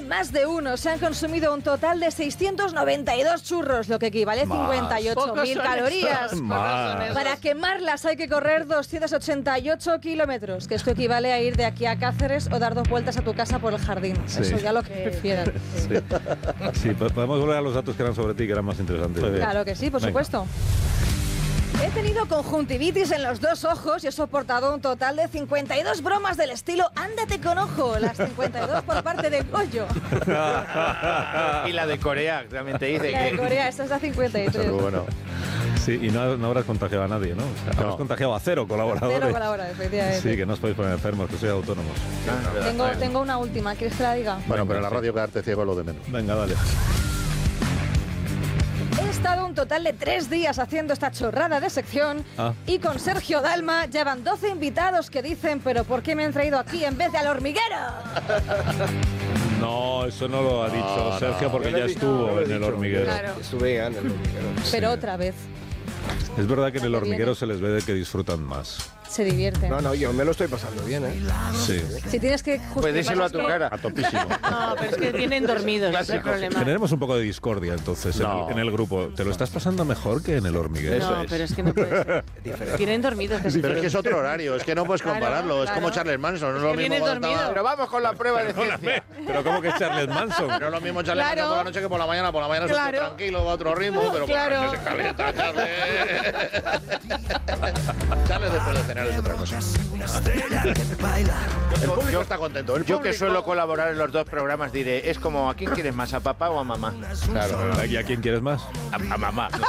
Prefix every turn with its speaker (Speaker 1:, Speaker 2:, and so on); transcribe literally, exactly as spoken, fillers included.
Speaker 1: de más de uno. Se han consumido un total de seiscientos noventa y dos churros, lo que equivale a cincuenta y ocho mil calorías.
Speaker 2: Más.
Speaker 1: Para quemarlas hay que correr doscientos ochenta y ocho kilómetros, que esto equivale a ir de aquí a Cáceres o dar dos vueltas a tu casa por el jardín.
Speaker 2: Sí.
Speaker 1: Eso ya lo que prefieran.
Speaker 2: Sí. Sí, podemos volver a los datos que eran sobre ti, que eran más interesantes.
Speaker 1: Claro que sí, por
Speaker 2: Venga.
Speaker 1: supuesto. He tenido conjuntivitis en los dos ojos y he soportado un total de cincuenta y dos bromas del estilo ándate con ojo, las cincuenta y dos por parte de Goyo.
Speaker 3: Y la de Corea, también te dice
Speaker 1: La de
Speaker 3: que...
Speaker 1: Corea, esta es la cincuenta y tres.
Speaker 2: Pero bueno. Sí, y no, no habrás contagiado a nadie, ¿no? O sea, habrás contagiado a cero colaboradores.
Speaker 1: Cero colaboradores, efectivamente.
Speaker 2: Sí, que no os podéis poner enfermos, que sois autónomos.
Speaker 1: Tengo, tengo una última, ¿quieres que la diga?
Speaker 4: Bueno, pero en la radio quedarte ciego es lo de menos.
Speaker 2: Venga, dale.
Speaker 1: He estado un total de tres días haciendo esta chorrada de sección
Speaker 2: Ah.
Speaker 1: y con Sergio Dalma llevan doce invitados que dicen ¿pero por qué me han traído aquí en vez de al hormiguero?
Speaker 2: No, eso no lo ha dicho
Speaker 4: no.
Speaker 2: Sergio porque
Speaker 5: Yo
Speaker 2: ya
Speaker 5: le he dicho,
Speaker 2: estuvo
Speaker 5: yo le he
Speaker 2: en el
Speaker 5: dicho.
Speaker 2: hormiguero.
Speaker 1: Claro.
Speaker 5: Estuve ya en el hormiguero.
Speaker 1: Pero otra vez,
Speaker 2: Es verdad que en el
Speaker 1: Ya que
Speaker 2: hormiguero
Speaker 1: viene.
Speaker 2: se les ve de que disfrutan más.
Speaker 1: se divierte.
Speaker 5: No, no, yo me lo estoy pasando bien, ¿eh?
Speaker 2: Sí.
Speaker 1: Si tienes que justificar...
Speaker 3: Pues díselo a tu cara.
Speaker 4: A topísimo.
Speaker 6: No, pero es que tienen dormidos, ese es el problema.
Speaker 2: Generemos un poco de discordia entonces en
Speaker 4: No.
Speaker 2: el- en el grupo. ¿Te lo estás pasando mejor que en el hormiguero?
Speaker 3: Eso
Speaker 6: No,
Speaker 3: es.
Speaker 6: pero es que no puede ser. Tienen dormidos. que es
Speaker 4: Pero es que es otro horario, es que no puedes
Speaker 6: Claro,
Speaker 4: compararlo. Es
Speaker 6: claro.
Speaker 4: como Charles Manson, no es
Speaker 6: que
Speaker 4: lo mismo
Speaker 6: vienes
Speaker 4: cuando
Speaker 6: dormido.
Speaker 4: estaba-
Speaker 3: Pero vamos con la prueba de ciencia.
Speaker 2: Pero ¿cómo que Charles Manson?
Speaker 4: No es lo mismo Charles
Speaker 6: Claro.
Speaker 4: Manson por la noche que por la mañana. Por la mañana
Speaker 6: Claro.
Speaker 4: es tranquilo, va a otro ritmo, pero por
Speaker 6: Claro.
Speaker 4: la noche se calienta, Charles. Charles después de cenar es otra cosa. El público está contento. El
Speaker 3: Yo que
Speaker 4: público-
Speaker 3: suelo colaborar en los dos programas diré, es como ¿a quién quieres más, a papá o a mamá?
Speaker 4: Claro.
Speaker 2: ¿Y a quién quieres más?
Speaker 3: A, a mamá.